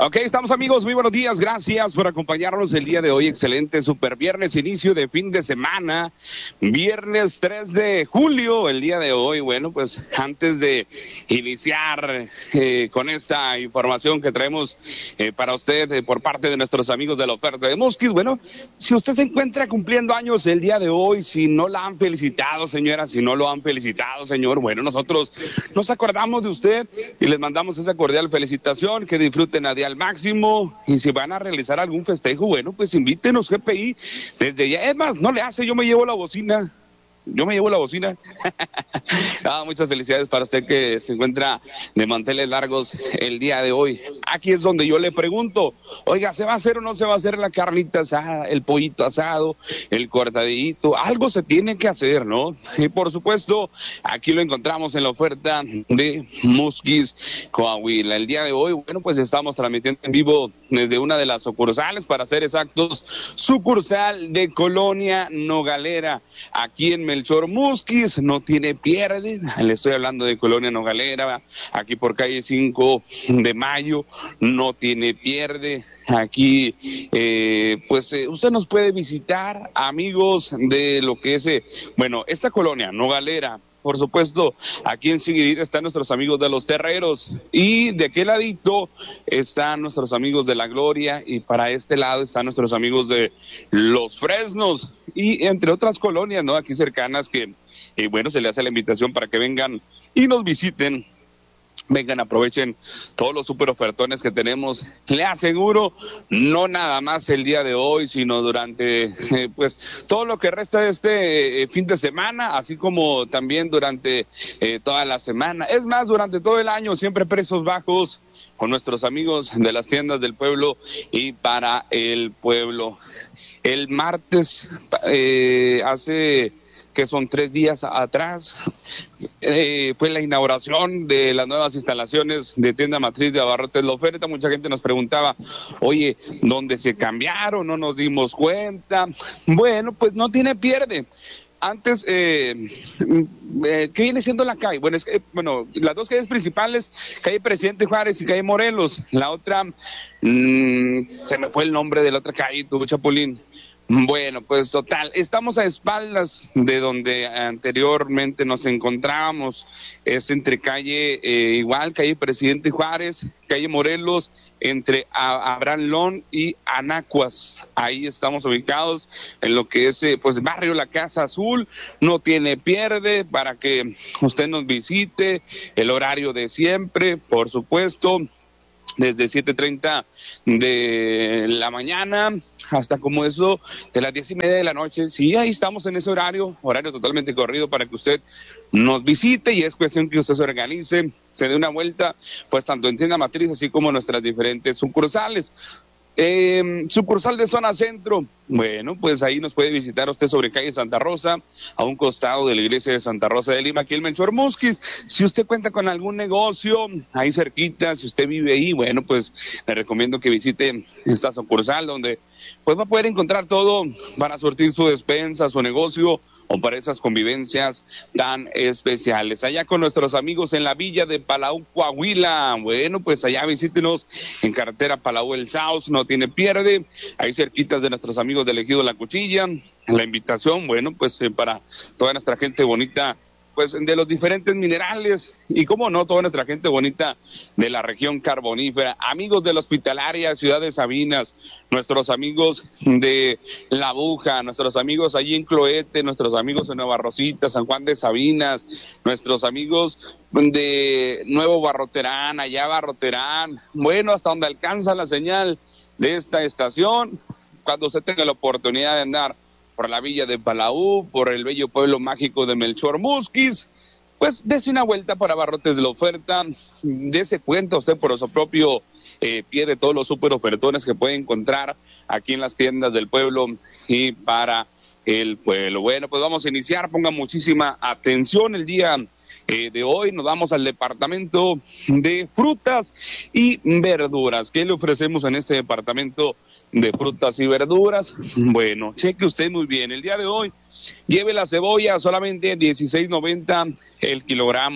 Ok, estamos amigos, muy buenos días, gracias por acompañarnos el día de hoy, excelente super viernes, inicio de fin de semana, viernes 3 de julio, el día de hoy. Bueno, pues antes de iniciar con esta información que traemos para usted por parte de nuestros amigos de la oferta de Musquis, bueno, si usted se encuentra cumpliendo años el día de hoy, si no la han felicitado señora, si no lo han felicitado señor, bueno, nosotros nos acordamos de usted y les mandamos esa cordial felicitación, que disfruten a día al máximo, y si van a realizar algún festejo, bueno, pues invítenos GPI desde ya. Es más, no le hace, yo me llevo la bocina. Muchas felicidades para usted que se encuentra de manteles largos el día de hoy. Aquí es donde yo le pregunto, oiga, ¿se va a hacer o no se va a hacer la carnita asada, el pollito asado, el cortadito? Algo se tiene que hacer, ¿no? Y por supuesto, aquí lo encontramos en la oferta de Musquis Coahuila. El día de hoy, bueno, pues estamos transmitiendo en vivo desde una de las sucursales, para ser exactos, sucursal de Colonia Nogalera, aquí en Melchor Musquis. No tiene pierde, le estoy hablando de Colonia Nogalera, aquí por calle 5 de Mayo, no tiene pierde. Aquí, usted nos puede visitar, amigos de lo que es, esta Colonia Nogalera. Por supuesto, aquí en Siguirir están nuestros amigos de los Terreros, y de aquel ladito están nuestros amigos de La Gloria, y para este lado están nuestros amigos de Los Fresnos, y entre otras colonias, ¿no? Aquí cercanas que, se le hace la invitación para que vengan y nos visiten. Vengan, aprovechen todos los super ofertones que tenemos. Le aseguro, no nada más el día de hoy, sino durante todo lo que resta de este fin de semana, así como también durante toda la semana. Es más, durante todo el año, siempre precios bajos con nuestros amigos de las tiendas del pueblo y para el pueblo. El martes, que son 3 días atrás, fue la inauguración de las nuevas instalaciones de tienda matriz de Abarrotes La Oferta. Mucha gente nos preguntaba, oye, ¿dónde se cambiaron? No nos dimos cuenta. Bueno, pues no tiene pierde. Antes, ¿qué viene siendo la calle? Las dos calles principales, calle Presidente Juárez y calle Morelos. La otra, se me fue el nombre de la otra calle, tu Chapulín. Bueno, pues total, estamos a espaldas de donde anteriormente nos encontrábamos. Es entre calle calle Presidente Juárez, calle Morelos, entre Abraham Lón y Anacuas. Ahí estamos ubicados en lo que es barrio La Casa Azul. No tiene pierde para que usted nos visite. El horario de siempre, por supuesto, desde 7:30 de la mañana hasta como eso de las 10:30 de la noche. Sí, ahí estamos en ese horario totalmente corrido para que usted nos visite, y es cuestión que usted se organice, se dé una vuelta, pues tanto en tienda matriz así como en nuestras diferentes sucursales. Sucursal de zona centro, bueno, pues ahí nos puede visitar usted sobre calle Santa Rosa, a un costado de la iglesia de Santa Rosa de Lima, aquí en Melchor Musquis. Si usted cuenta con algún negocio ahí cerquita, si usted vive ahí, bueno, pues le recomiendo que visite esta sucursal, donde pues va a poder encontrar todo para surtir su despensa, su negocio, o para esas convivencias tan especiales. Allá con nuestros amigos en la villa de Palau, Coahuila, bueno, pues allá visítenos en carretera Palau El Saus, no tiene pierde, ahí cerquitas de nuestros amigos del Ejido La Cuchilla. La invitación, bueno, pues para toda nuestra gente bonita, pues de los diferentes minerales, y cómo no, toda nuestra gente bonita de la región carbonífera, amigos de la Hospitalaria, Ciudad de Sabinas, nuestros amigos de La Aguja, nuestros amigos allí en Cloete, nuestros amigos en Nueva Rosita, San Juan de Sabinas, nuestros amigos de Nuevo Barroterán, allá Barroterán, bueno, hasta donde alcanza la señal de esta estación, cuando usted tenga la oportunidad de andar por la villa de Palau, por el bello pueblo mágico de Melchor Musquis, pues dése una vuelta para Abarrotes de La Oferta, dése cuenta usted por su propio pie de todos los super ofertones que puede encontrar aquí en las tiendas del pueblo y para el pueblo. Bueno, pues vamos a iniciar, ponga muchísima atención el día de hoy. Nos vamos al departamento de frutas y verduras. ¿Qué le ofrecemos en este departamento de frutas y verduras? Bueno, cheque usted muy bien. El día de hoy, lleve la cebolla solamente 16.90 el kilogramo.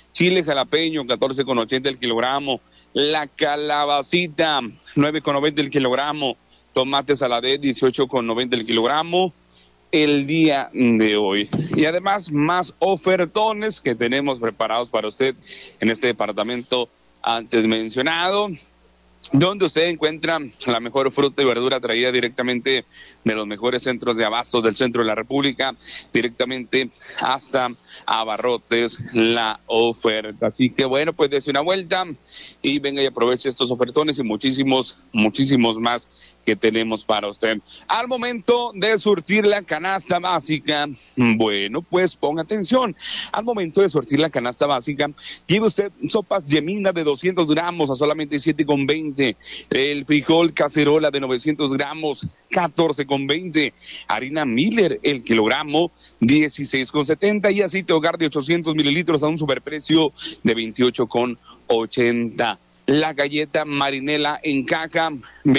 chile jalapeño 14,80 el kilogramo, la calabacita 9,90 el kilogramo, tomate saladet 18,90 el kilogramo el día de hoy. Y además más ofertones que tenemos preparados para usted en este departamento antes mencionado, donde usted encuentra la mejor fruta y verdura traída directamente de los mejores centros de abastos del centro de la República, directamente hasta Abarrotes La Oferta. Así que bueno, pues dése una vuelta y venga y aproveche estos ofertones y muchísimos más que tenemos para usted. Al momento de surtir la canasta básica, bueno, pues ponga atención. Al momento de surtir la canasta básica, lleve usted sopas Yemina de 200 gramos a solamente 7,20. El frijol cacerola de 900 gramos, 14,20. Harina Miller, el kilogramo, 16,70. Y aceite hogar de 800 mililitros a un superprecio de 28,80. La galleta Marinela en caja,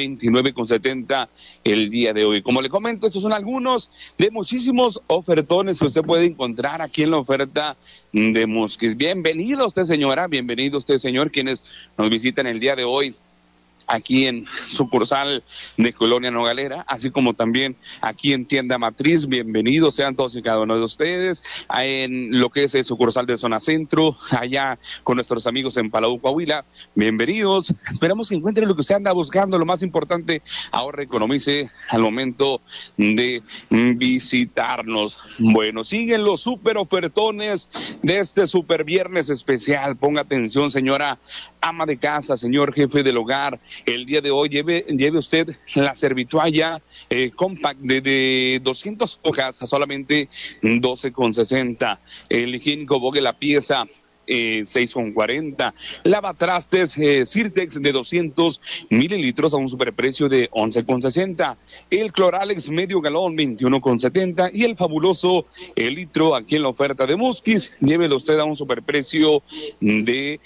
29,70 el día de hoy. Como le comento, estos son algunos de muchísimos ofertones que usted puede encontrar aquí en la oferta de Musquis. Bienvenido usted, señora, bienvenido usted, señor, quienes nos visitan el día de hoy aquí en sucursal de Colonia Nogalera, así como también aquí en Tienda Matriz. Bienvenidos sean todos y cada uno de ustedes en lo que es el sucursal de Zona Centro, allá con nuestros amigos en Palau, Coahuila. Bienvenidos, esperamos que encuentren lo que usted anda buscando, lo más importante, ahorre, economice al momento de visitarnos. Bueno, siguen los super ofertones de este super viernes especial. Ponga atención, señora ama de casa, señor jefe del hogar. El día de hoy lleve usted la servitualla compact de 200 hojas a solamente 12,60. El higiénico Bogue la pieza 6,40. Lavatrastes Sirtex de 200 mililitros a un superprecio de 11,60. El Cloralex medio galón 21,70. Y el fabuloso el litro aquí en la oferta de Musquis, llévelo usted a un superprecio de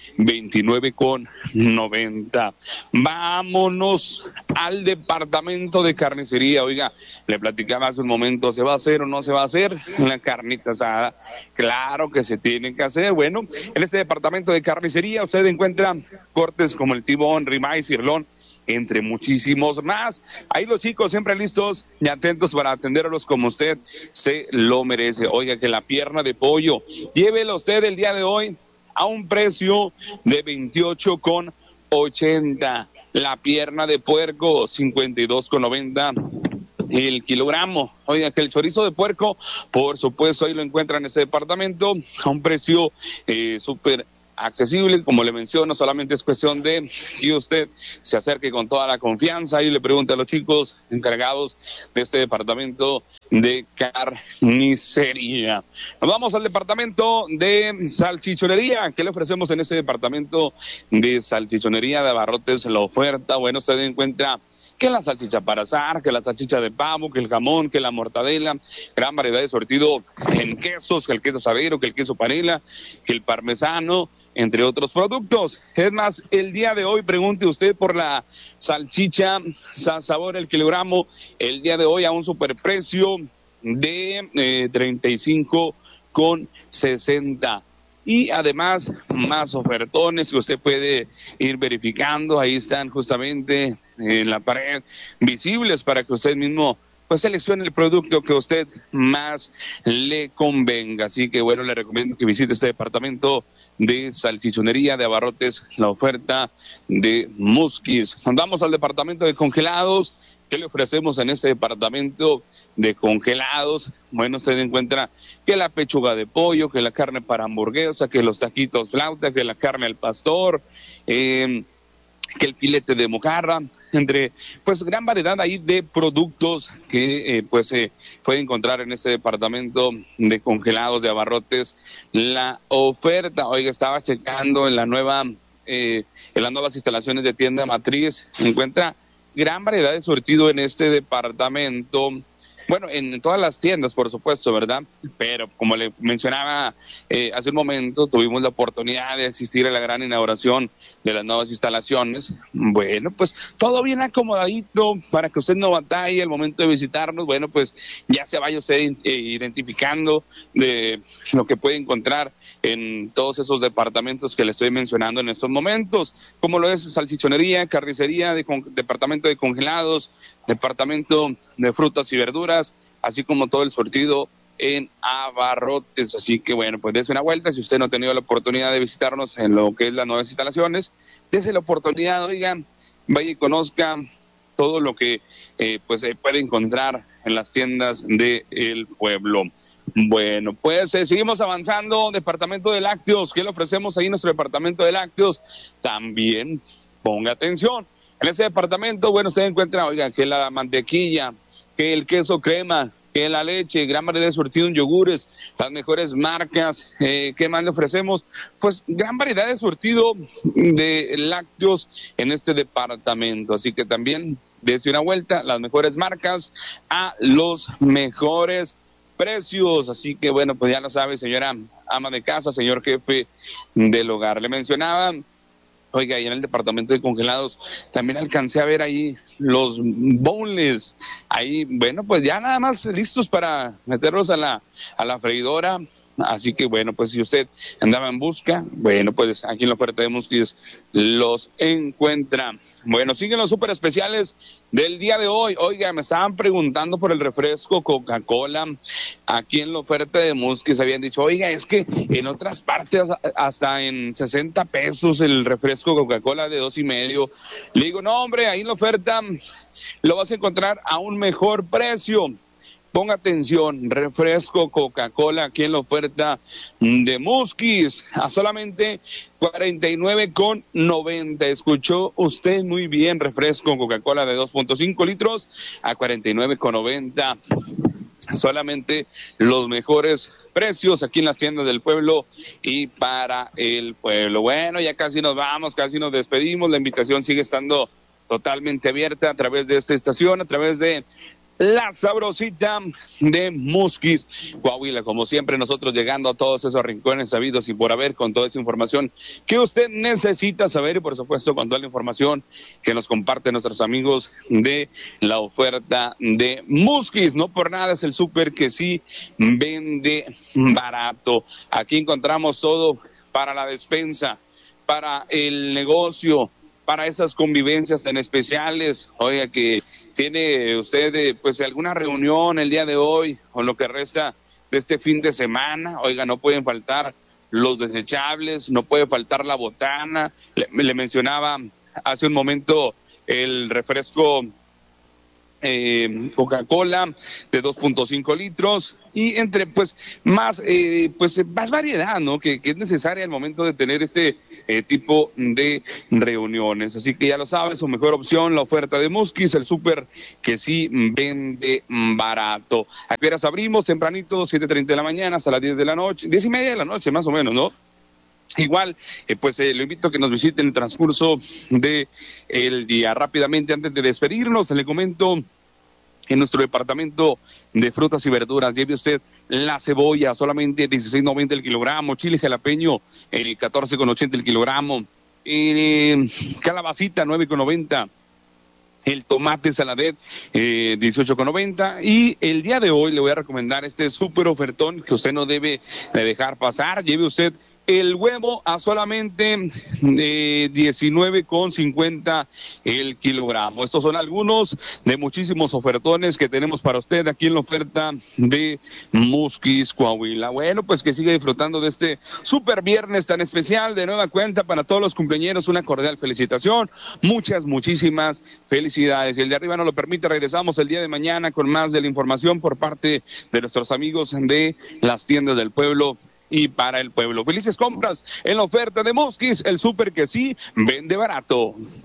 29,90. Vámonos al departamento de carnicería. Oiga, le platicaba hace un momento, ¿se va a hacer o no se va a hacer la carnita asada? Claro que se tiene que hacer. Bueno, en este departamento de carnicería usted encuentra cortes como el tibón, ribeye, cirlón, entre muchísimos más. Ahí los chicos siempre listos y atentos para atenderlos como usted se lo merece. Oiga, que la pierna de pollo, llévela usted el día de hoy a un precio de 28,80. La pierna de puerco, 52,90 el kilogramo. Oiga, que el chorizo de puerco, por supuesto, ahí lo encuentran en este departamento a un precio súper accesible. Como le menciono, solamente es cuestión de que usted se acerque con toda la confianza y le pregunte a los chicos encargados de este departamento de carnicería. Nos vamos al departamento de salchichonería. ¿Qué le ofrecemos en este departamento de salchichonería de Abarrotes La Oferta? Bueno, usted encuentra que la salchicha para asar, que la salchicha de pavo, que el jamón, que la mortadela, gran variedad de surtido en quesos, que el queso sabero, que el queso panela, que el parmesano, entre otros productos. Es más, el día de hoy pregunte usted por la salchicha sabor el kilogramo, el día de hoy a un superprecio de 35,60. Y además más ofertones que usted puede ir verificando, ahí están justamente en la pared visibles para que usted mismo pues seleccione el producto que a usted más le convenga. Así que bueno, le recomiendo que visite este departamento de salchichonería de Abarrotes La Oferta de Musquis. Andamos al departamento de congelados. ¿Qué le ofrecemos en este departamento de congelados? Bueno, usted encuentra que la pechuga de pollo, que la carne para hamburguesa, que los taquitos flauta, que la carne al pastor, que el filete de mojarra, entre pues gran variedad ahí de productos que se puede encontrar en este departamento de congelados de Abarrotes La Oferta. Oiga, estaba checando en las nuevas instalaciones de Tienda Matriz, encuentra gran variedad de surtido en este departamento. bueno, en todas las tiendas, por supuesto, ¿verdad? Pero como le mencionaba hace un momento, tuvimos la oportunidad de asistir a la gran inauguración de las nuevas instalaciones. Bueno, pues todo bien acomodadito para que usted no batalle al momento de visitarnos. Bueno, pues ya se vaya usted identificando de lo que puede encontrar en todos esos departamentos que le estoy mencionando en estos momentos, como lo es salchichonería, carnicería, departamento de congelados, departamento de frutas y verduras, así como todo el surtido en abarrotes. Así que bueno, pues dése una vuelta. Si usted no ha tenido la oportunidad de visitarnos en lo que es las nuevas instalaciones, dése la oportunidad, oigan, vaya y conozca todo lo que pues se puede encontrar en las tiendas del pueblo. Bueno, pues seguimos avanzando. Departamento de lácteos, ¿qué le ofrecemos ahí en nuestro departamento de lácteos? También ponga atención. En ese departamento, bueno, usted encuentra, oiga, que la mantequilla, que el queso crema, que la leche, gran variedad de surtido en yogures, las mejores marcas. ¿Qué más le ofrecemos? Pues gran variedad de surtido de lácteos en este departamento. Así que también dése una vuelta, las mejores marcas a los mejores precios. Así que bueno, pues ya lo sabe, señora ama de casa, señor jefe del hogar. Le mencionaba, oiga, ahí en el departamento de congelados también alcancé a ver ahí los boneless, ahí, bueno, pues ya nada más listos para meterlos a la freidora. Así que bueno, pues si usted andaba en busca, bueno, pues aquí en la oferta de Musquis los encuentra. Bueno, siguen los súper especiales del día de hoy. Oiga, me estaban preguntando por el refresco Coca-Cola. Aquí en la oferta de Musquis habían dicho, oiga, es que en otras partes hasta en 60 pesos el refresco Coca-Cola de 2.5. Le digo, no, hombre, ahí en la oferta lo vas a encontrar a un mejor precio. Ponga atención, refresco Coca-Cola aquí en la oferta de Musquis a solamente 49,90. Escuchó usted muy bien, refresco Coca-Cola de 2.5 litros a 49,90. Solamente los mejores precios aquí en las tiendas del pueblo y para el pueblo. Bueno, ya casi nos vamos, casi nos despedimos. La invitación sigue estando totalmente abierta a través de esta estación, a través de La Sabrosita de Musquis, Coahuila. Como siempre, nosotros llegando a todos esos rincones sabidos y por haber, con toda esa información que usted necesita saber y por supuesto con toda la información que nos comparten nuestros amigos de la oferta de Musquis. No por nada es el súper que sí vende barato. Aquí encontramos todo para la despensa, para el negocio, para esas convivencias tan especiales. Oiga, que tiene usted pues alguna reunión el día de hoy o lo que resta de este fin de semana. Oiga, no pueden faltar los desechables, no puede faltar la botana. Le mencionaba hace un momento el refresco Coca-Cola de 2.5 litros y entre pues más variedad, ¿no? Que es necesaria al momento de tener este tipo de reuniones. Así que ya lo sabes, su mejor opción, la oferta de Musquis, el súper que sí vende barato. ¿A qué horas abrimos? Tempranito, 7:30 de la mañana hasta las 10 de la noche, 10:30 de la noche más o menos, ¿no? Igual, lo invito a que nos visiten en el transcurso de el día. Rápidamente, antes de despedirnos, le comento, en nuestro departamento de frutas y verduras, lleve usted la cebolla, solamente 16.90 el kilogramo, chile jalapeño, el 14,80 el kilogramo, calabacita, 9,90. El tomate saladet, 18,90. Y el día de hoy le voy a recomendar este súper ofertón que usted no debe de dejar pasar. Lleve usted el huevo a solamente 19,50 el kilogramo. Estos son algunos de muchísimos ofertones que tenemos para usted aquí en la oferta de Musquis, Coahuila. Bueno, pues que siga disfrutando de este súper viernes tan especial. De nueva cuenta, para todos los cumpleañeros, una cordial felicitación. Muchísimas felicidades. Si el de arriba no lo permite, regresamos el día de mañana con más de la información por parte de nuestros amigos de las tiendas del pueblo y para el pueblo. Felices compras en la oferta de Musquis, el súper que sí vende barato.